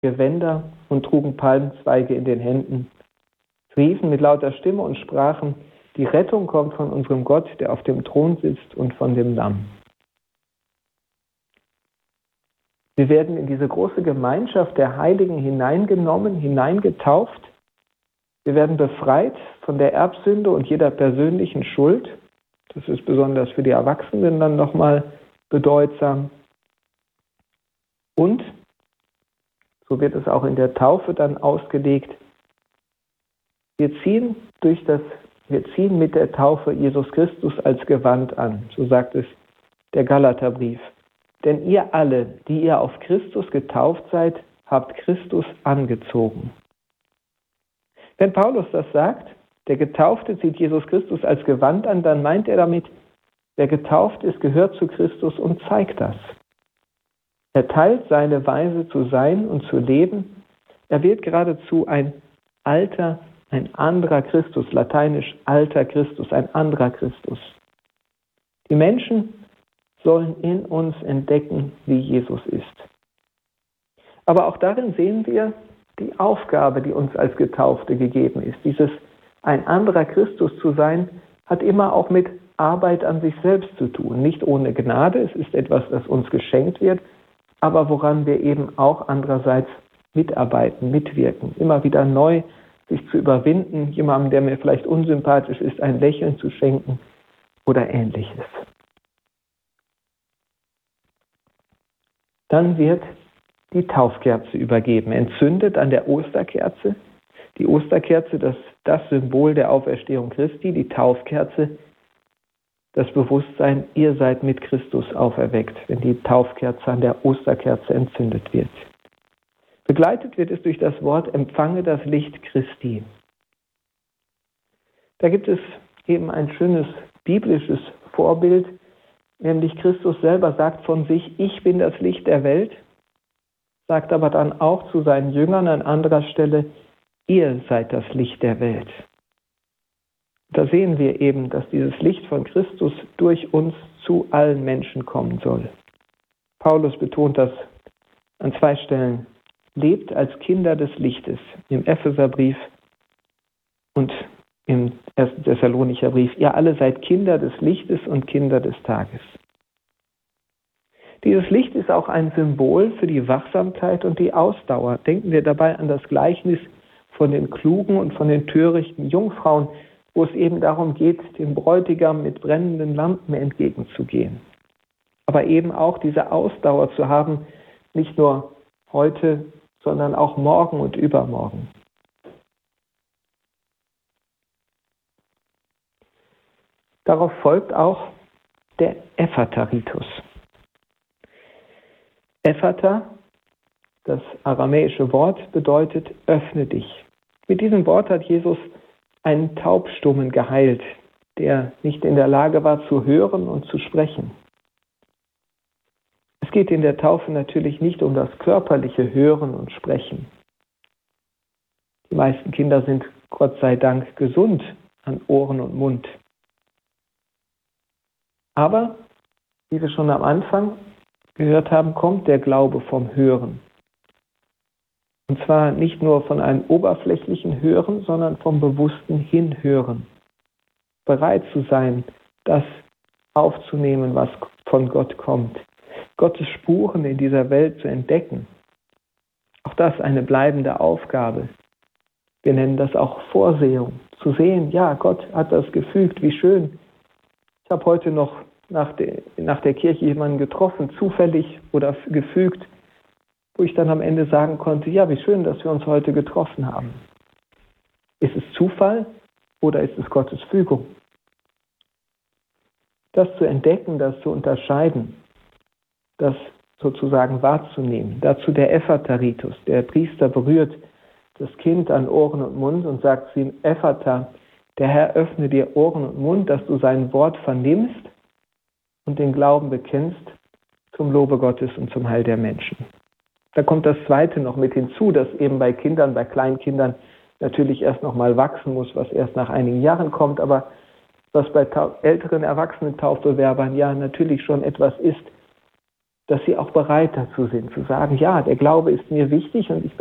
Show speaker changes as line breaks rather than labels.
Gewänder und trugen Palmzweige in den Händen, riefen mit lauter Stimme und sprachen: Die Rettung kommt von unserem Gott, der auf dem Thron sitzt, und von dem Lamm. Wir werden in diese große Gemeinschaft der Heiligen hineingenommen, hineingetauft. Wir werden befreit von der Erbsünde und jeder persönlichen Schuld. Das ist besonders für die Erwachsenen dann nochmal bedeutsam. Und, so wird es auch in der Taufe dann ausgelegt, wir ziehen mit der Taufe Jesus Christus als Gewand an. So sagt es der Galaterbrief. Denn ihr alle, die ihr auf Christus getauft seid, habt Christus angezogen. Wenn Paulus das sagt, der Getaufte zieht Jesus Christus als Gewand an, dann meint er damit, wer getauft ist, gehört zu Christus und zeigt das. Er teilt seine Weise zu sein und zu leben. Er wird geradezu ein anderer Christus, lateinisch alter Christus, ein anderer Christus. Die Menschen sollen in uns entdecken, wie Jesus ist. Aber auch darin sehen wir die Aufgabe, die uns als Getaufte gegeben ist. Dieses ein anderer Christus zu sein, hat immer auch mit Arbeit an sich selbst zu tun. Nicht ohne Gnade, es ist etwas, das uns geschenkt wird, aber woran wir eben auch andererseits mitarbeiten, mitwirken. Immer wieder neu sich zu überwinden, jemandem, der mir vielleicht unsympathisch ist, ein Lächeln zu schenken oder Ähnliches. Dann wird die Taufkerze übergeben, entzündet an der Osterkerze. Die Osterkerze, das Symbol der Auferstehung Christi, die Taufkerze, das Bewusstsein, ihr seid mit Christus auferweckt, wenn die Taufkerze an der Osterkerze entzündet wird. Begleitet wird es durch das Wort, empfange das Licht Christi. Da gibt es eben ein schönes biblisches Vorbild, nämlich Christus selber sagt von sich, ich bin das Licht der Welt, sagt aber dann auch zu seinen Jüngern an anderer Stelle, ihr seid das Licht der Welt. Da sehen wir eben, dass dieses Licht von Christus durch uns zu allen Menschen kommen soll. Paulus betont das an 2 Stellen. Lebt als Kinder des Lichtes, im Epheserbrief und im 1. Thessalonicher Brief. Ihr alle seid Kinder des Lichtes und Kinder des Tages. Dieses Licht ist auch ein Symbol für die Wachsamkeit und die Ausdauer. Denken wir dabei an das Gleichnis von den klugen und von den törichten Jungfrauen, wo es eben darum geht, dem Bräutigam mit brennenden Lampen entgegenzugehen. Aber eben auch diese Ausdauer zu haben, nicht nur heute, sondern auch morgen und übermorgen. Darauf folgt auch der Ephata-Ritus. Ephata, das aramäische Wort, bedeutet öffne dich. Mit diesem Wort hat Jesus einen Taubstummen geheilt, der nicht in der Lage war zu hören und zu sprechen. Es geht in der Taufe natürlich nicht um das körperliche Hören und Sprechen. Die meisten Kinder sind Gott sei Dank gesund an Ohren und Mund. Aber, wie wir schon am Anfang gehört haben, kommt der Glaube vom Hören. Und zwar nicht nur von einem oberflächlichen Hören, sondern vom bewussten Hinhören. Bereit zu sein, das aufzunehmen, was von Gott kommt. Gottes Spuren in dieser Welt zu entdecken. Auch das eine bleibende Aufgabe. Wir nennen das auch Vorsehung. Zu sehen, ja, Gott hat das gefügt, wie schön. Ich habe heute noch nach der Kirche jemanden getroffen, zufällig oder gefügt, wo ich dann am Ende sagen konnte, ja, wie schön, dass wir uns heute getroffen haben. Ist es Zufall oder ist es Gottes Fügung? Das zu entdecken, das zu unterscheiden, das sozusagen wahrzunehmen. Dazu der Ephata-Ritus. Der Priester berührt das Kind an Ohren und Mund und sagt zu ihm, Ephata, der Herr öffne dir Ohren und Mund, dass du sein Wort vernimmst und den Glauben bekennst zum Lobe Gottes und zum Heil der Menschen. Da kommt das Zweite noch mit hinzu, dass eben bei Kindern, bei Kleinkindern natürlich erst noch mal wachsen muss, was erst nach einigen Jahren kommt, aber was bei älteren Erwachsenen Taufbewerbern ja natürlich schon etwas ist, dass sie auch bereit dazu sind, zu sagen, ja, der Glaube ist mir wichtig und ich